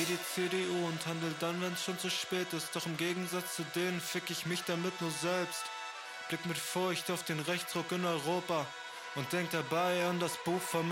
wie die CDU und handel dann, wenn's schon zu spät ist. Doch im Gegensatz zu denen fick ich mich damit nur selbst. Blick mit Furcht auf den Rechtsruck in Europa und denk dabei an das Buch von